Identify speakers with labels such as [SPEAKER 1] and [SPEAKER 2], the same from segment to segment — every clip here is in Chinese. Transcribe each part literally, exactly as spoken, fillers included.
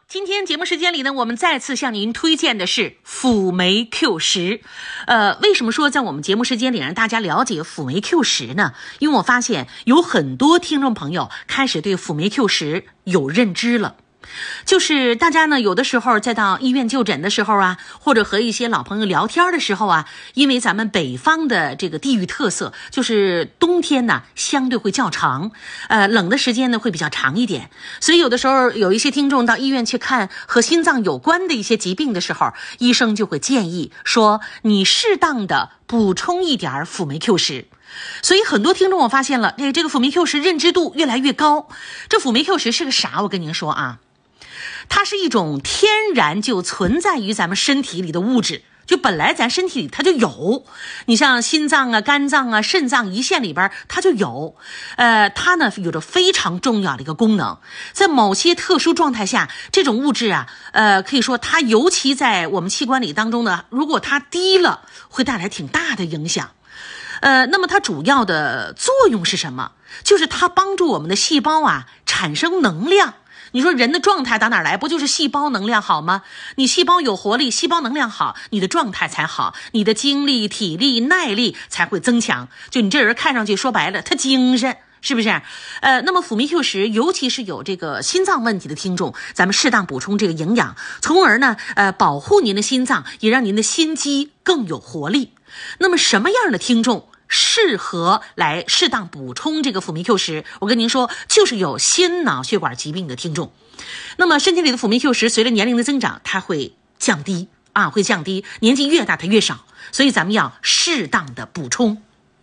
[SPEAKER 1] 今天节目时间里呢，我们再次向您推荐的是辅酶 Q 十。呃，为什么说在我们节目时间里让大家了解辅酶 Q 十呢？因为我发现有很多听众朋友开始对辅酶 Q 十有认知了。就是大家呢，有的时候在到医院就诊的时候啊，或者和一些老朋友聊天的时候啊，因为咱们北方的这个地域特色，就是冬天呢相对会较长，呃，冷的时间呢会比较长一点，所以有的时候有一些听众到医院去看和心脏有关的一些疾病的时候，医生就会建议说，你适当的补充一点辅酶 Q 十。所以很多听众我发现了，哎，这个辅酶 Q 十认知度越来越高。这辅酶 Q 十是个啥？我跟您说啊。它是一种天然就存在于咱们身体里的物质，就本来咱身体里它就有，你像心脏啊、肝脏啊、肾脏、胰腺里边它就有，呃，它呢有着非常重要的一个功能，在某些特殊状态下，这种物质啊，呃，可以说它尤其在我们器官里当中呢，如果它低了，会带来挺大的影响。呃，那么它主要的作用是什么？就是它帮助我们的细胞啊产生能量。你说人的状态打哪来？不就是细胞能量好吗？你细胞有活力，细胞能量好，你的状态才好，你的精力、体力、耐力才会增强。就你这人看上去说白了，他精神，是不是？呃，那么辅酶 Q 十，尤其是有这个心脏问题的听众，咱们适当补充这个营养，从而呢，呃，保护您的心脏，也让您的心肌更有活力。那么什么样的听众适合来适当补充这个辅酶 Q 十？我跟您说，就是有心脑血管疾病的听众。那么身体里的辅酶 Q 十随着年龄的增长，它会降低啊，会降低，年纪越大它越少，所以咱们要适当的补充。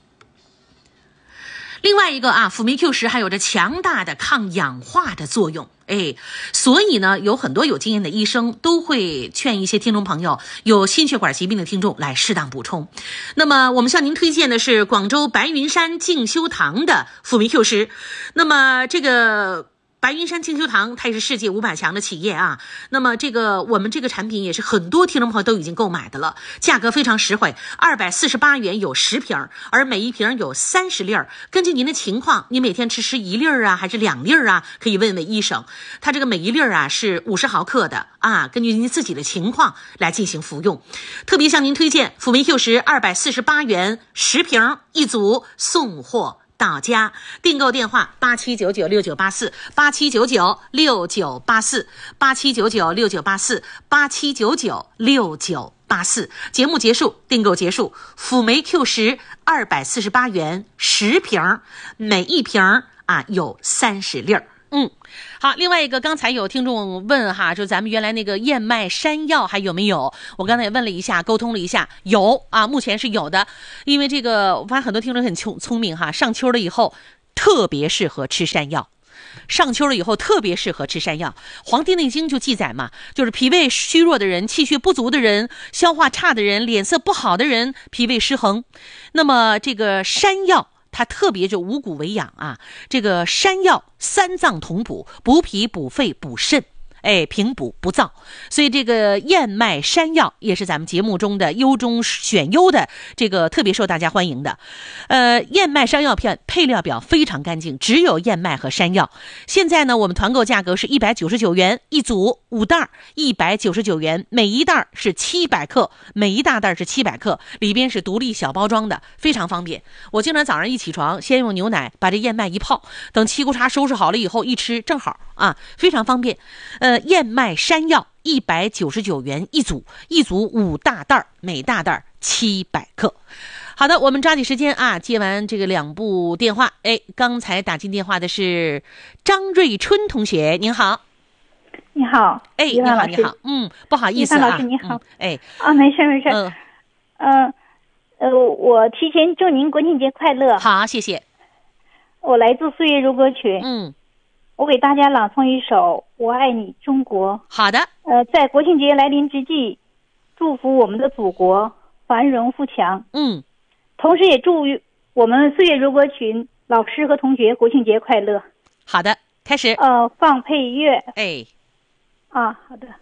[SPEAKER 1] 另外一个啊，辅酶 Q 十还有着强大的抗氧化的作用，哎，所以呢，有很多有经验的医生都会劝一些听众朋友，有心血管疾病的听众来适当补充。那么我们向您推荐的是广州白云山静修堂的辅酶 Q 十。那么这个白云山静修堂它也是世界五百强的企业啊，那么这个我们这个产品也是很多听众朋友都已经购买的了，价格非常实惠，二百四十八元有十瓶，而每一瓶有三十粒儿。根据您的情况，你每天吃吃一粒儿啊，还是两粒儿啊？可以问问医生。它这个每一粒儿啊是五十毫克的啊，根据您自己的情况来进行服用。特别向您推荐辅酶 Q 十二百四十八元十瓶一组，送货到家。订购电话八七九九六九八四八七九九六九八四八七九九六九八四八七九九六九八四。节目结束，订购结束。辅酶 Q 十二百四十八元十瓶，每一瓶啊有三十粒儿。嗯，好，另外一个刚才有听众问哈，就咱们原来那个燕麦山药还有没有？我刚才也问了一下，沟通了一下，有啊，目前是有的。因为这个我发现很多听众很聪聪明哈，上秋了以后特别适合吃山药。上秋了以后特别适合吃山药，《黄帝内经》就记载嘛，就是脾胃虚弱的人、气血不足的人、消化差的人、脸色不好的人、脾胃失衡，那么这个山药它特别就五谷为养啊，这个山药三脏同补，补脾补肺补肾，哎，平补不燥。所以这个燕麦山药也是咱们节目中的优中选优的，这个特别受大家欢迎的。呃，燕麦山药片配料表非常干净，只有燕麦和山药。现在呢，我们团购价格是一百九十九元一组，五袋一百九十九元，每一袋是七百克，每一大袋是七百克，里边是独立小包装的，非常方便。我经常早上一起床，先用牛奶把这燕麦一泡，等七股茶收拾好了以后一吃，正好啊，非常方便。呃，燕麦山药一百九十九元一组，一组五大袋，每大袋七百克。好的，我们抓紧时间啊，接完这个两部电话。哎，刚才打进电话的是张瑞春同学，您好。
[SPEAKER 2] 你好，
[SPEAKER 1] 哎，你好，你好，嗯，不好意思啊，
[SPEAKER 2] 老师你好，
[SPEAKER 1] 嗯、哎，
[SPEAKER 2] 啊，没事没事，
[SPEAKER 1] 嗯，
[SPEAKER 2] 呃，呃，我提前祝您国庆节快乐。
[SPEAKER 1] 好，谢谢。
[SPEAKER 2] 我来自岁月如歌群，
[SPEAKER 1] 嗯，
[SPEAKER 2] 我给大家朗诵一首《我爱你中国》。
[SPEAKER 1] 好的。
[SPEAKER 2] 呃，在国庆节来临之际，祝福我们的祖国繁荣富强。
[SPEAKER 1] 嗯，
[SPEAKER 2] 同时也祝我们岁月如歌群老师和同学国庆节快乐。
[SPEAKER 1] 好的，开始。
[SPEAKER 2] 呃，放配乐。
[SPEAKER 1] 哎。
[SPEAKER 2] 啊，好的。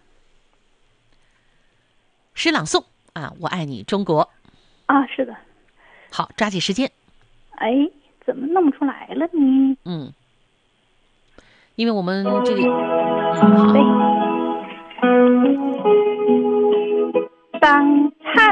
[SPEAKER 1] 诗朗诵啊，我爱你中国。
[SPEAKER 2] 啊，是的。
[SPEAKER 1] 好，抓紧时间。
[SPEAKER 2] 哎，怎么弄不出来了呢？
[SPEAKER 1] 嗯，因为我们这个，嗯，好。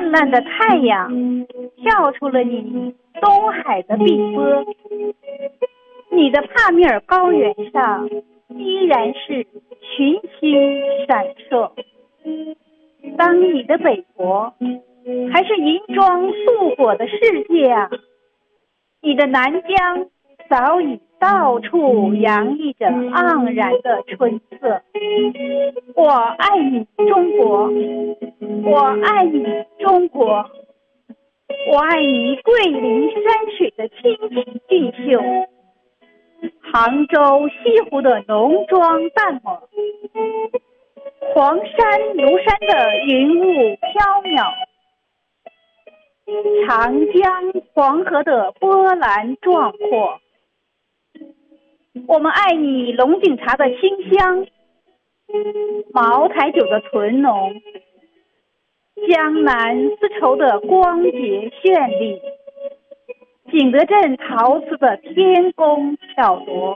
[SPEAKER 2] 灿烂的太阳照出了你东海的碧波，你的帕米尔高原上依然是群星闪烁。当你的北国还是银装素裹的世界啊，你的南疆早已到处洋溢着盎然的春色。我爱你中国，我爱你中国，我爱你桂林山水的清奇俊秀，杭州西湖的浓妆淡抹，黄山庐山的云雾飘渺，长江黄河的波澜壮阔。我们爱你龙井茶的清香，茅台酒的醇浓，江南丝绸的光洁绚丽，景德镇陶瓷的天工巧夺。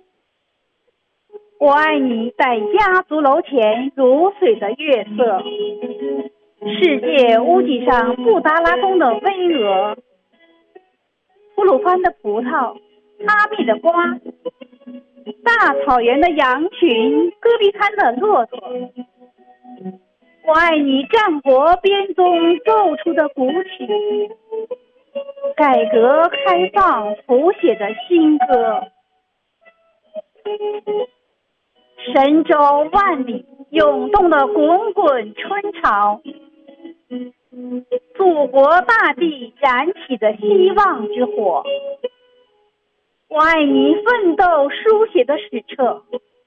[SPEAKER 2] 我爱你在家族楼前如水的月色，世界屋脊上布达拉宫的巍峨，吐鲁番的葡萄，哈密的瓜，大草原的羊群，戈壁滩的骆驼。我爱你战国编钟奏出的古曲，改革开放谱写的新歌。神州万里涌动的滚滚春潮，祖国大地燃起的希望之火。我爱你奋斗书写的史册，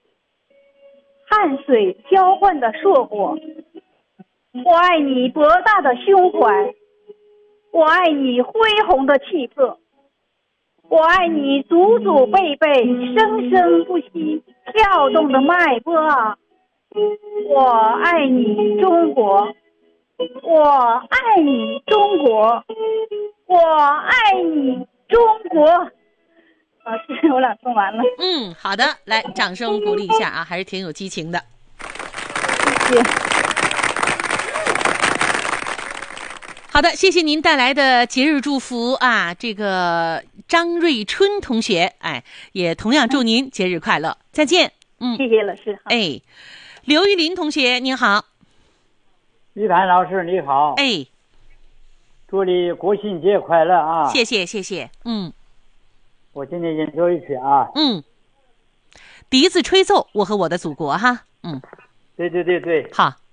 [SPEAKER 2] 汗水浇灌的硕果。我爱你博大的胸怀，我爱你恢宏的气魄，我爱你祖祖辈辈生生不息跳动的脉搏啊！我爱你中国，我爱你中国，我爱你中国。老师，我朗诵完了。
[SPEAKER 1] 嗯，好的，来，掌声鼓励一下啊，还是挺有激情的。
[SPEAKER 2] 谢谢。
[SPEAKER 1] 好的，谢谢您带来的节日祝福啊，这个张瑞春同学，哎，也同样祝您节日快乐，再见。嗯，
[SPEAKER 2] 谢谢老师。
[SPEAKER 1] 哎，刘玉林同学您好。
[SPEAKER 3] 玉涵老师你好。
[SPEAKER 1] 哎，
[SPEAKER 3] 祝你国庆节快乐啊！
[SPEAKER 1] 谢谢谢谢。嗯，
[SPEAKER 3] 我今天演奏一曲啊。
[SPEAKER 1] 嗯，笛子吹奏我和我的祖国哈。嗯，
[SPEAKER 3] 对对对对。
[SPEAKER 1] 好。